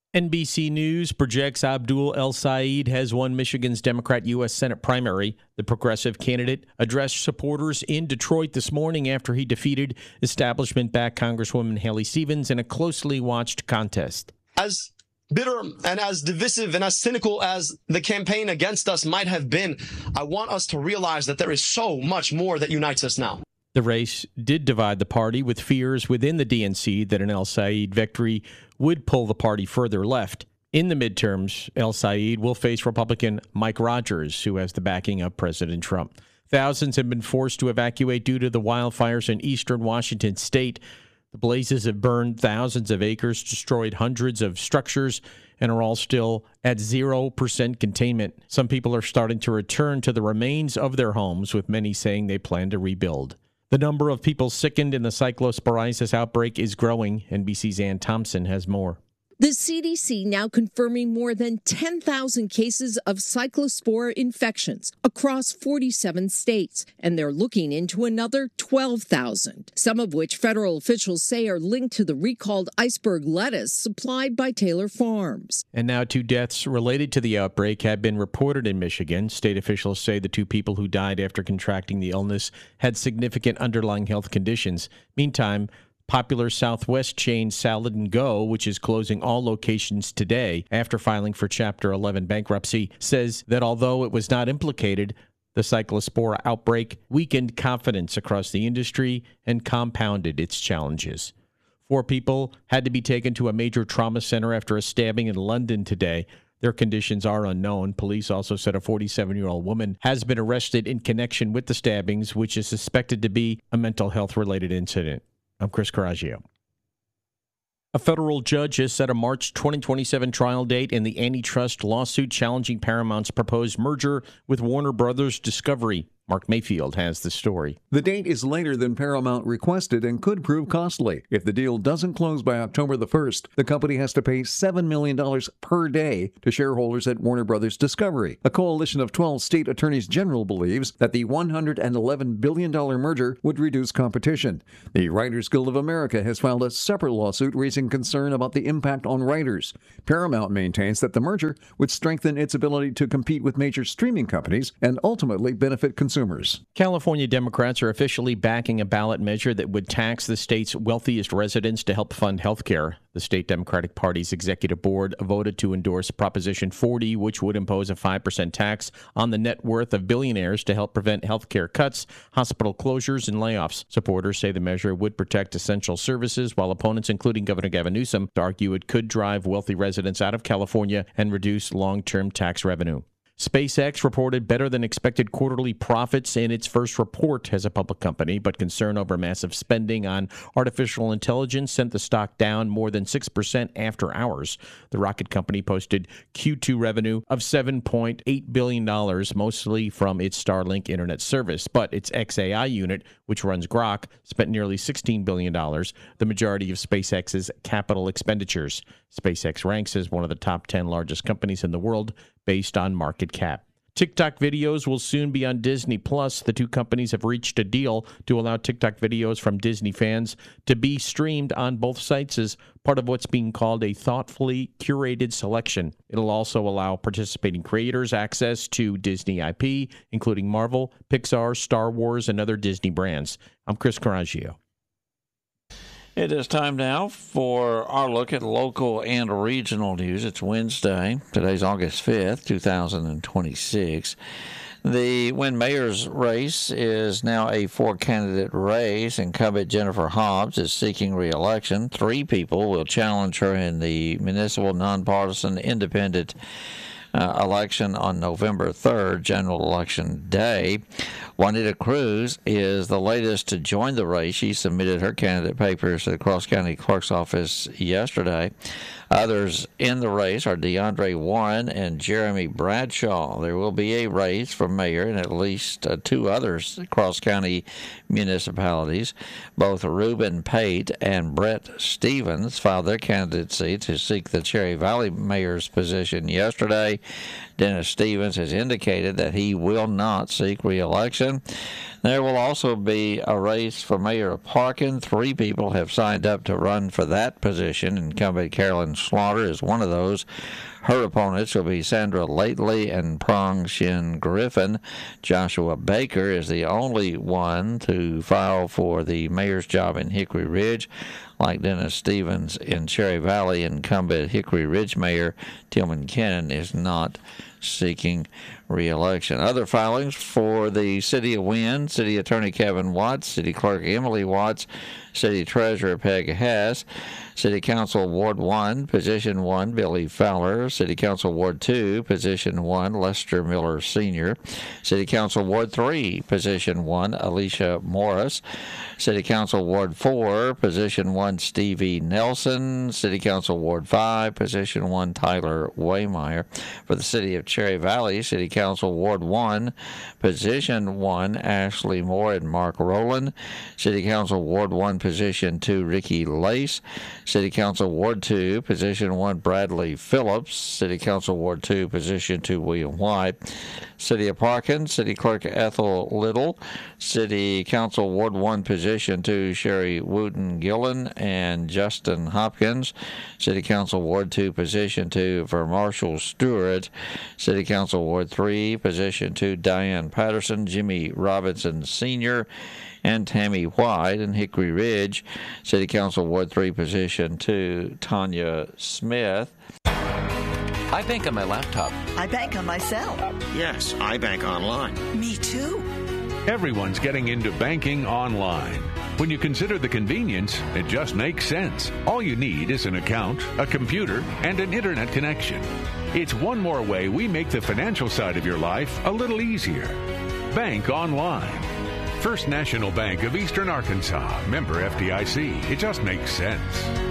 NBC News projects Abdul El Sayed has won Michigan's Democrat U.S. Senate primary. The progressive candidate addressed supporters in Detroit this morning after he defeated establishment-backed Congresswoman Haley Stevens in a closely watched contest. As bitter and as divisive and as cynical as the campaign against us might have been, I want us to realize that there is so much more that unites us now. The race did divide the party, with fears within the DNC that an El Sayed victory would pull the party further left. In the midterms, El Sayed will face Republican Mike Rogers, who has the backing of President Trump. Thousands have been forced to evacuate due to the wildfires in eastern Washington state. The blazes have burned thousands of acres, destroyed hundreds of structures, and are all still at 0% containment. Some people are starting to return to the remains of their homes, with many saying they plan to rebuild. The number of people sickened in the cyclosporiasis outbreak is growing. NBC's Ann Thompson has more. The CDC now confirming more than 10,000 cases of cyclospora infections across 47 states, and they're looking into another 12,000, some of which federal officials say are linked to the recalled iceberg lettuce supplied by Taylor Farms. And now 2 deaths related to the outbreak have been reported in Michigan. State officials say the 2 people who died after contracting the illness had significant underlying health conditions. Meantime, popular Southwest chain Salad and Go, which is closing all locations today after filing for Chapter 11 bankruptcy, says that although it was not implicated, the cyclospora outbreak weakened confidence across the industry and compounded its challenges. 4 people had to be taken to a major trauma center after a stabbing in London today. Their conditions are unknown. Police also said a 47-year-old woman has been arrested in connection with the stabbings, which is suspected to be a mental health-related incident. I'm Chris Coraggio. A federal judge has set a March 2027 trial date in the antitrust lawsuit challenging Paramount's proposed merger with Warner Brothers Discovery. Mark Mayfield has the story. The date is later than Paramount requested and could prove costly. If the deal doesn't close by October the 1st, the company has to pay $7 million per day to shareholders at Warner Brothers Discovery. A coalition of 12 state attorneys general believes that the $111 billion merger would reduce competition. The Writers Guild of America has filed a separate lawsuit raising concern about the impact on writers. Paramount maintains that the merger would strengthen its ability to compete with major streaming companies and ultimately benefit consumers. California Democrats are officially backing a ballot measure that would tax the state's wealthiest residents to help fund health care. The state Democratic Party's executive board voted to endorse Proposition 40, which would impose a 5% tax on the net worth of billionaires to help prevent health care cuts, hospital closures, and layoffs. Supporters say the measure would protect essential services, while opponents, including Governor Gavin Newsom, argue it could drive wealthy residents out of California and reduce long-term tax revenue. SpaceX reported better than expected quarterly profits in its first report as a public company, but concern over massive spending on artificial intelligence sent the stock down more than 6% after hours. The rocket company posted Q2 revenue of $7.8 billion, mostly from its Starlink internet service, but its xAI unit, which runs Grok, spent nearly $16 billion, the majority of SpaceX's capital expenditures. SpaceX ranks as one of the top 10 largest companies in the world based on market cap. TikTok videos will soon be on Disney+. The 2 companies have reached a deal to allow TikTok videos from Disney fans to be streamed on both sites as part of what's being called a thoughtfully curated selection. It'll also allow participating creators access to Disney IP, including Marvel, Pixar, Star Wars, and other Disney brands. I'm Chris Coraggio. It is time now for our look at local and regional news. It's Wednesday. Today's August 5th, 2026. The Wynn Mayor's race is now a 4-candidate race. Incumbent Jennifer Hobbs is seeking re-election. 3 people will challenge her in the municipal nonpartisan independent election on November 3rd, general election day. Juanita Cruz is the latest to join the race. She submitted her candidate papers to the Cross County Clerk's Office yesterday. Others in the race are DeAndre Warren and Jeremy Bradshaw. There will be a race for mayor in at least 2 other Cross County municipalities. Both Reuben Pate and Brett Stevens filed their candidacy to seek the Cherry Valley mayor's position yesterday. Hickory. Dennis Stevens has indicated that he will not seek re-election. There will also be a race for mayor of Parkin. 3 people have signed up to run for that position. Incumbent Carolyn Slaughter is one of those. Her opponents will be Sandra Lately and Prong Shin Griffin. Joshua Baker is the only one to file for the mayor's job in Hickory Ridge. Like Dennis Stevens in Cherry Valley, incumbent Hickory Ridge Mayor Tillman Kennan is not seeking re-election. Other filings for the City of Wynne: City Attorney Kevin Watts, City Clerk Emily Watts, City Treasurer Peg Hess, City Council Ward 1, Position 1, Billy Fowler, City Council Ward 2, Position 1, Lester Miller Sr., City Council Ward 3, Position 1, Alicia Morris, City Council Ward 4, Position 1, Stevie Nelson, City Council Ward 5, Position 1, Tyler Waymeyer. For the City of Cherry Valley, City Council Ward 1, Position 1, Ashley Moore and Mark Rowland, City Council Ward 1, Position 2, Ricky Lace, City Council Ward 2, Position 1, Bradley Phillips, City Council Ward 2, Position 2, William White, City of Parkin, City Clerk Ethel Little, City Council Ward 1, Position 2, Sherry Wooten Gillen and Justin Hopkins, City Council Ward 2, Position 2, for Marshall Stewart, City Council Ward 3, Position 2, Diane Patterson, Jimmy Robinson Sr., and Tammy White. In Hickory Ridge, City Council Ward 3, Position 2, Tanya Smith. I bank on my laptop. I bank on my cell. Yes, I bank online. Me too. Everyone's getting into banking online. When you consider the convenience, it just makes sense. All you need is an account, a computer, and an internet connection. It's one more way we make the financial side of your life a little easier. Bank online. First National Bank of Eastern Arkansas. Member FDIC. It just makes sense.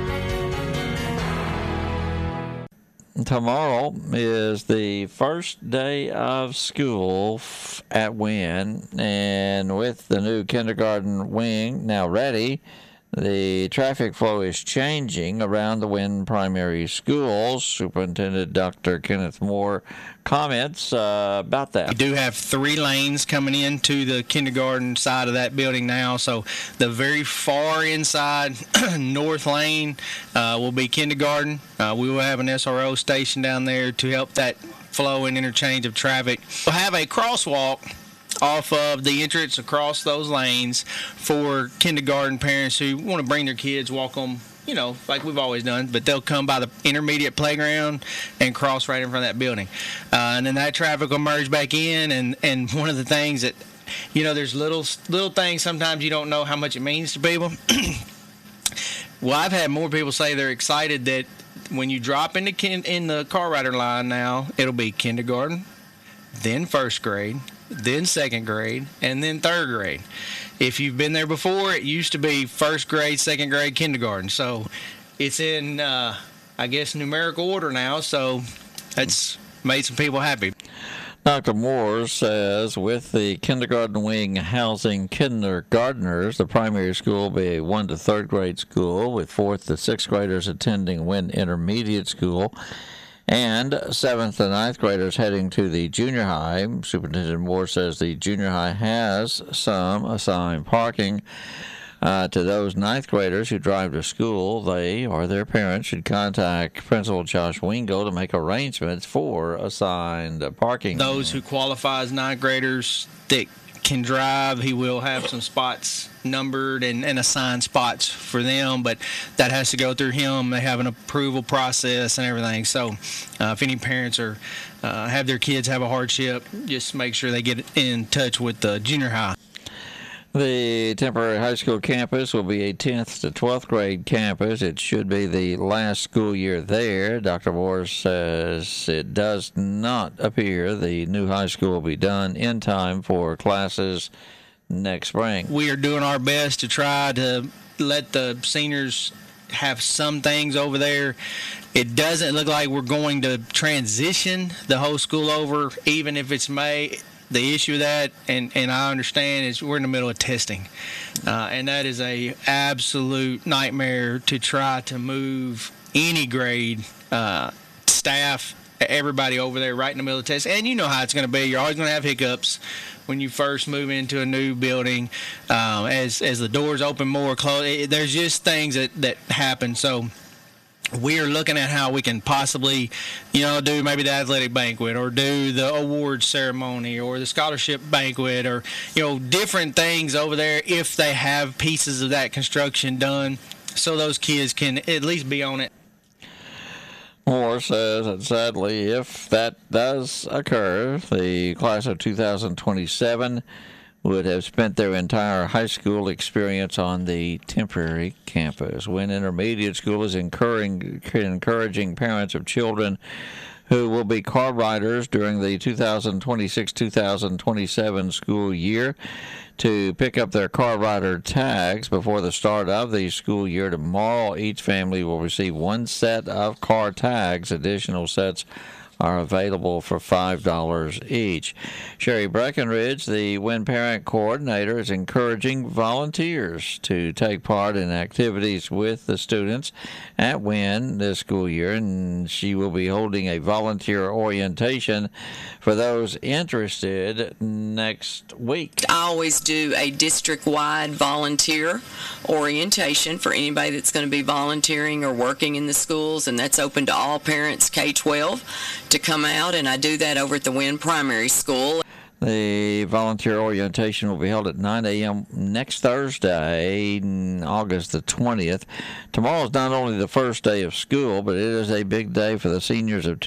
Tomorrow is the first day of school at Wynne, and with the new kindergarten wing now ready, the traffic flow is changing around the Wynne primary schools. Superintendent Dr. Kenneth Moore comments about that. We do have 3 lanes coming into the kindergarten side of that building now, so the very far inside north lane will be kindergarten. We will have an SRO station down there to help that flow and interchange of traffic. We'll have a crosswalk off of the entrance across those lanes for kindergarten parents who want to bring their kids, walk them, you know, like we've always done, but they'll come by the intermediate playground and cross right in front of that building. And then that traffic will merge back in, and one of the things that, you know, there's little things sometimes you don't know how much it means to people. Well, I've had more people say they're excited that when you drop in the car rider line now, it'll be kindergarten, then first grade, then second grade, and then third grade. If you've been there before, it used to be first grade, second grade, kindergarten. So it's in, I guess, numerical order now. So that's made some people happy. Dr. Moore says with the kindergarten wing housing kindergartners, the primary school will be a 1 to 3rd grade school with 4th to 6th graders attending Wynne Intermediate School, and 7th and 9th graders heading to the junior high. Superintendent Moore says the junior high has some assigned parking. To those 9th graders who drive to school, they or their parents should contact Principal Josh Wingo to make arrangements for assigned parking. Those who qualify as 9th graders that can drive, he will have some spots numbered and assigned spots for them, but that has to go through him. They have an approval process and everything. So if any parents are have their kids have a hardship, just make sure they get in touch with the junior high. The temporary high school campus will be a 10th to 12th grade campus. It should be the last school year there. Dr. Moore says it does not appear the new high school will be done in time for classes next spring. We are doing our best to try to let the seniors have some things over there. It doesn't look like we're going to transition the whole school over, even if it's May. The issue with that, and I understand, is we're in the middle of testing. And that is a absolute nightmare to try to move any grade staff everybody over there right in the middle of the test. And you know how it's going to be. You're always going to have hiccups when you first move into a new building. As the doors open more or close, there's just things that happen. So we are looking at how we can possibly, do maybe the athletic banquet or do the awards ceremony or the scholarship banquet or, different things over there if they have pieces of that construction done so those kids can at least be on it. Moore says that sadly, if that does occur, the class of 2027 would have spent their entire high school experience on the temporary campus. Wynne Intermediate School is encouraging parents of children who will be car riders during the 2026-2027 school year to pick up their car rider tags before the start of the school year tomorrow. Each family will receive one set of car tags. Additional sets are available for $5 each. Sherry Breckenridge, the Wynne Parent Coordinator, is encouraging volunteers to take part in activities with the students at Wynne this school year, and she will be holding a volunteer orientation for those interested next week. I always do a district-wide volunteer orientation for anybody that's going to be volunteering or working in the schools, and that's open to all parents K-12 to come out, and I do that over at the Wynne Primary School. The volunteer orientation will be held at 9 a.m. next Thursday, August the 20th. Tomorrow is not only the first day of school, but it is a big day for the seniors of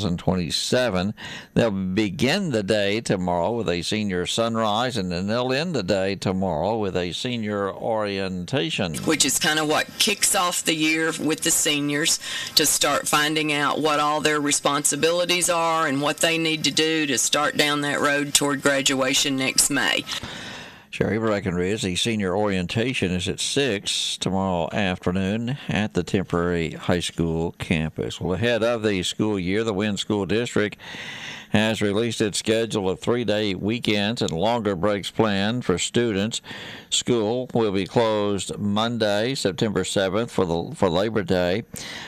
2027. They'll begin the day tomorrow with a senior sunrise, and then they'll end the day tomorrow with a senior orientation. Which is kind of what kicks off the year with the seniors, to start finding out what all their responsibilities are and what they need to do to start down that road toward graduation next May. Sherry Breckenridge, the senior orientation is at 6 tomorrow afternoon at the temporary high school campus. Well, ahead of the school year, the Wynne School District has released its schedule of 3-day weekends and longer breaks planned for students. School will be closed Monday, September 7th for Labor Day,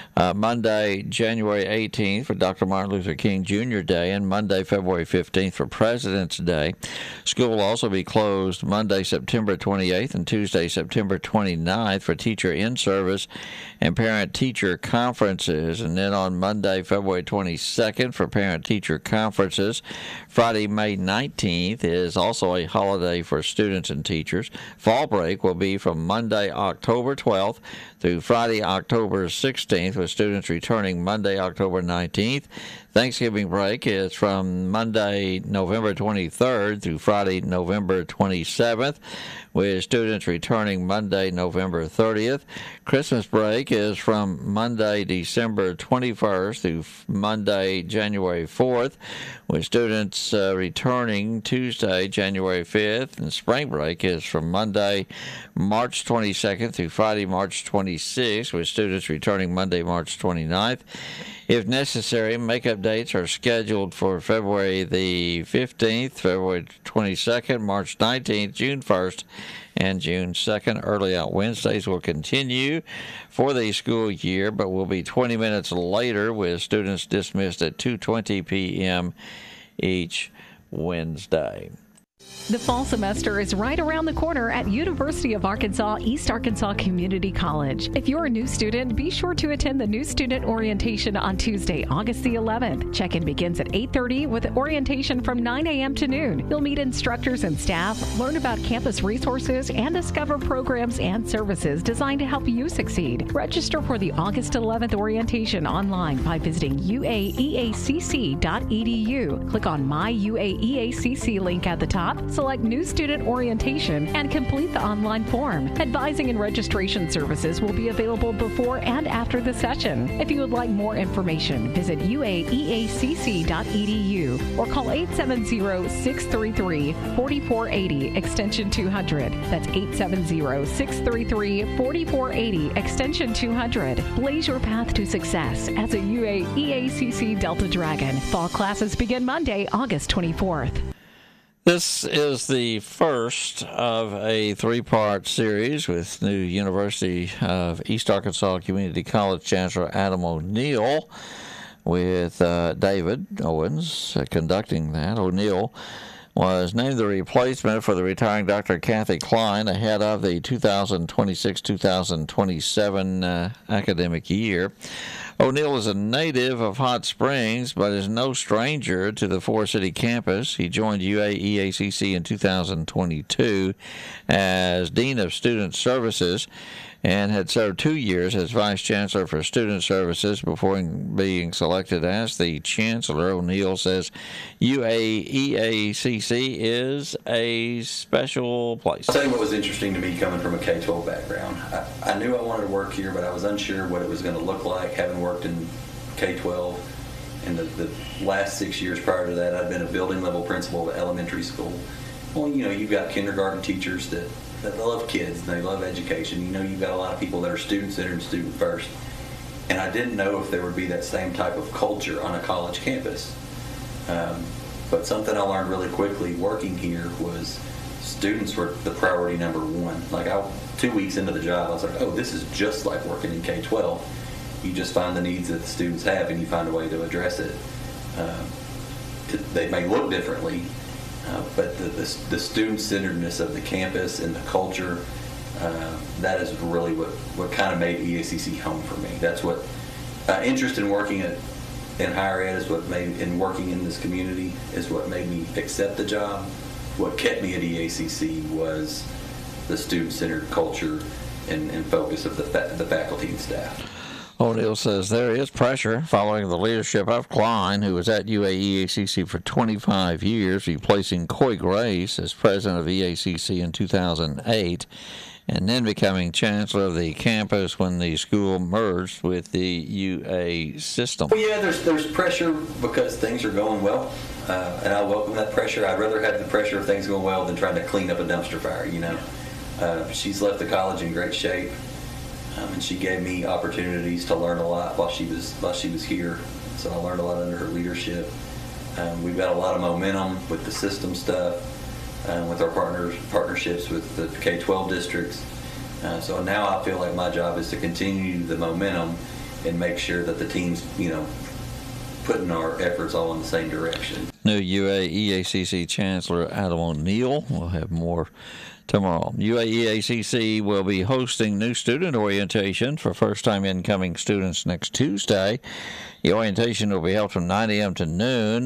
Monday, January 18th for Dr. Martin Luther King Jr. Day, and Monday, February 15th for President's Day. School will also be closed Monday, September 28th and Tuesday, September 29th for teacher in-service and parent-teacher conferences, and then on Monday, February 22nd for parent-teacher conferences. Friday, May 19th is also a holiday for students and teachers. Fall break will be from Monday, October 12th through Friday, October 16th, with students returning Monday, October 19th. Thanksgiving break is from Monday, November 23rd through Friday, November 27th, with students returning Monday, November 30th. Christmas break is from Monday, December 21st through Monday, January 4th, with students returning Tuesday, January 5th. And spring break is from Monday, March 22nd through Friday, March 26th, with students returning Monday, March 29th. If necessary, makeup dates are scheduled for February the 15th, February 22nd, March 19th, June 1st, and June 2nd. Early out Wednesdays will continue for the school year, but will be 20 minutes later, with students dismissed at 2:20 p.m. each Wednesday. The fall semester is right around the corner at University of Arkansas East Arkansas Community College. If you're a new student, be sure to attend the New Student Orientation on Tuesday, August the 11th. Check-in begins at 8:30 with orientation from 9 a.m. to noon. You'll meet instructors and staff, learn about campus resources, and discover programs and services designed to help you succeed. Register for the August 11th orientation online by visiting uaeacc.edu. Click on My UAEACC link at the top. Select New Student Orientation and complete the online form. Advising and registration services will be available before and after the session. If you would like more information, visit uaeacc.edu or call 870-633-4480 extension 200. That's 870-633-4480 extension 200. Blaze your path to success as a UAEACC Delta Dragon. Fall classes begin Monday, August 24th. This is the first of a three-part series with new University of East Arkansas Community College Chancellor Adam O'Neill with David Owens conducting that. O'Neill was named the replacement for the retiring Dr. Kathy Klein ahead of the 2026-2027 academic year. O'Neill is a native of Hot Springs, but is no stranger to the Forest City campus. He joined UAEACC in 2022 as Dean of Student Services and had served 2 years as Vice Chancellor for Student Services before being selected as the Chancellor. O'Neill says UAEACC is a special place. I'll tell you what was interesting to me coming from a K-12 background. I knew I wanted to work here, but I was unsure what it was going to look like, having worked in K-12. And the last 6 years prior to that, I'd been a building level principal at elementary school. Well, you've got kindergarten teachers that love kids and they love education. You've got a lot of people that are student-centered and student-first. And I didn't know if there would be that same type of culture on a college campus. But something I learned really quickly working here was students were the priority number one. 2 weeks into the job, I was like, oh, this is just like working in K-12. You just find the needs that the students have and you find a way to address it. They may look differently, but the student-centeredness of the campus and the culture, that is really what kind of made EACC home for me. That's what interest in working in higher ed is what made, in working in this community is what made me accept the job. What kept me at EACC was the student-centered culture and focus of the faculty and staff. O'Neill says there is pressure following the leadership of Klein, who was at UAEACC for 25 years, replacing Coy Grace as president of EACC in 2008, and then becoming chancellor of the campus when the school merged with the UA system. Well, yeah, there's pressure because things are going well, and I welcome that pressure. I'd rather have the pressure of things going well than trying to clean up a dumpster fire, She's left the college in great shape. And she gave me opportunities to learn a lot while she was here. So I learned a lot under her leadership. We've got a lot of momentum with the system stuff, with our partnerships with the K-12 districts. So now I feel like my job is to continue the momentum and make sure that the team's, putting our efforts all in the same direction. New UAEACC Chancellor Adam O'Neill. We'll have more tomorrow. UAEACC will be hosting new student orientation for first-time incoming students next Tuesday. The orientation will be held from 9 a.m. to noon.